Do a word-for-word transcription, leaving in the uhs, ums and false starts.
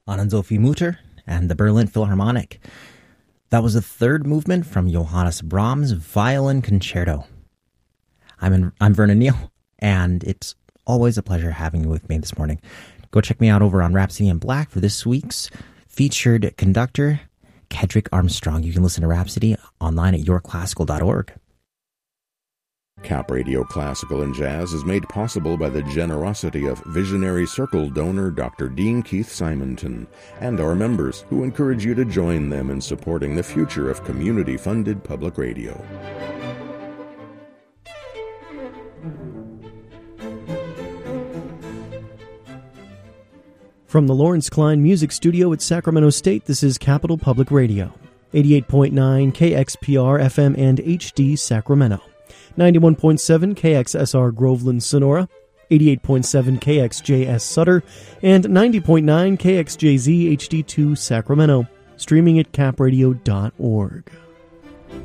Anand Sophie Mutter and the Berlin Philharmonic. That was the third movement from Johannes Brahms' Violin Concerto. I'm in, I'm Vernon Neal, and it's always a pleasure having you with me this morning. Go check me out over on Rhapsody in Black for this week's featured conductor, Kedrick Armstrong. You can listen to Rhapsody online at your classical dot org. Cap Radio Classical and Jazz is made possible by the generosity of Visionary Circle donor Doctor Dean Keith Simonton and our members, who encourage you to join them in supporting the future of community-funded public radio. From the Lawrence Klein Music Studio at Sacramento State, this is Capital Public Radio, eighty-eight point nine K X P R F M and H D Sacramento, ninety-one point seven K X S R Groveland Sonora, eighty-eight point seven K X J S Sutter, and ninety point nine K X J Z H D two Sacramento, streaming at cap radio dot org.